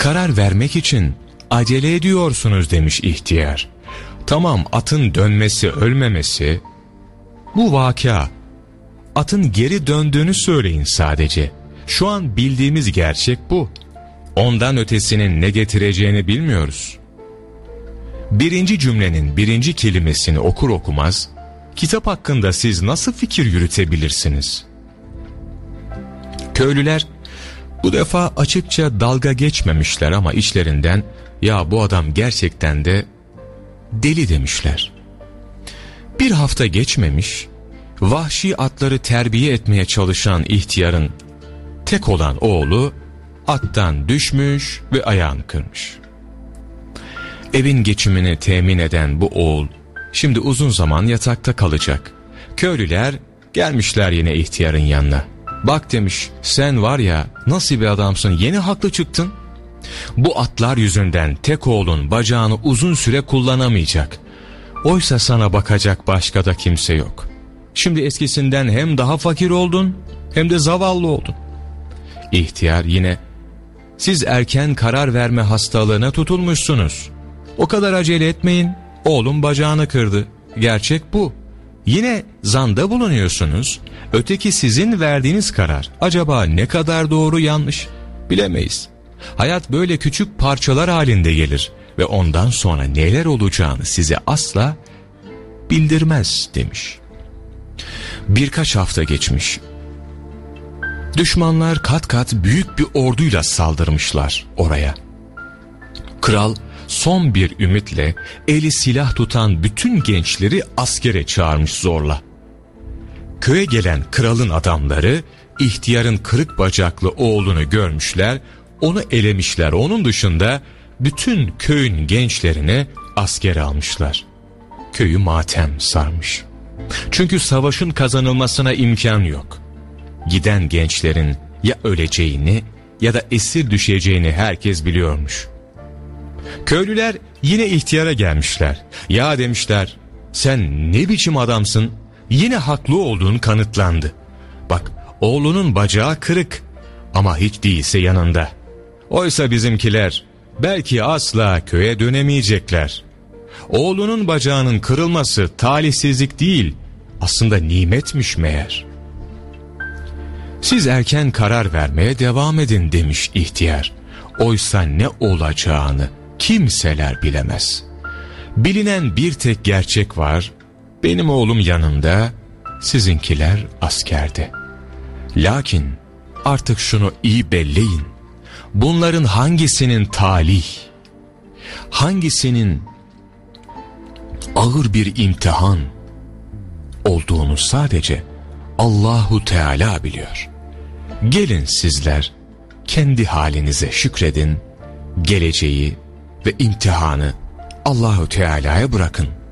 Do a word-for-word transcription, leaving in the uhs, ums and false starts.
Karar vermek için acele ediyorsunuz demiş ihtiyar. Tamam, atın dönmesi, ölmemesi bu vaka. Atın geri döndüğünü söyleyin sadece. Şu an bildiğimiz gerçek bu. Ondan ötesinin ne getireceğini bilmiyoruz. Birinci cümlenin birinci kelimesini okur okumaz, kitap hakkında siz nasıl fikir yürütebilirsiniz? Köylüler bu defa açıkça dalga geçmemişler ama içlerinden ya bu adam gerçekten de deli demişler. Bir hafta geçmemiş, vahşi atları terbiye etmeye çalışan ihtiyarın tek olan oğlu attan düşmüş ve ayağını kırmış. Evin geçimini temin eden bu oğul şimdi uzun zaman yatakta kalacak. Köylüler gelmişler yine ihtiyarın yanına. Bak demiş, sen var ya nasıl bir adamsın, yeni haklı çıktın. Bu atlar yüzünden tek oğlun bacağını uzun süre kullanamayacak. Oysa sana bakacak başka da kimse yok. Şimdi eskisinden hem daha fakir oldun hem de zavallı oldun. İhtiyar yine, siz erken karar verme hastalığına tutulmuşsunuz. O kadar acele etmeyin, oğlum bacağını kırdı. Gerçek bu. Yine zanda bulunuyorsunuz. Öteki sizin verdiğiniz karar. Acaba ne kadar doğru yanlış bilemeyiz. Hayat böyle küçük parçalar halinde gelir ve ondan sonra neler olacağını size asla bildirmez demiş. Birkaç hafta geçmiş. Düşmanlar kat kat büyük bir orduyla saldırmışlar oraya. Kral son bir ümitle eli silah tutan bütün gençleri askere çağırmış zorla. Köye gelen kralın adamları ihtiyarın kırık bacaklı oğlunu görmüşler, onu elemişler. Onun dışında bütün köyün gençlerini askere almışlar. Köyü matem sarmış. Çünkü savaşın kazanılmasına imkan yok. Giden gençlerin ya öleceğini ya da esir düşeceğini herkes biliyormuş. Köylüler yine ihtiyara gelmişler. Ya demişler, sen ne biçim adamsın? Yine haklı olduğun kanıtlandı. Bak, oğlunun bacağı kırık ama hiç değilse yanında. Oysa bizimkiler belki asla köye dönemeyecekler. Oğlunun bacağının kırılması talihsizlik değil, aslında nimetmiş meğer. Siz erken karar vermeye devam edin demiş ihtiyar. Oysa ne olacağını kimseler bilemez. Bilinen bir tek gerçek var. Benim oğlum yanımda, sizinkiler askerde. Lakin artık şunu iyi belleyin. Bunların hangisinin talih, hangisinin ağır bir imtihan olduğunu sadece Allahu Teala biliyor. Gelin sizler kendi halinize şükredin, geleceği ve imtihanı Allahu Teala'ya bırakın.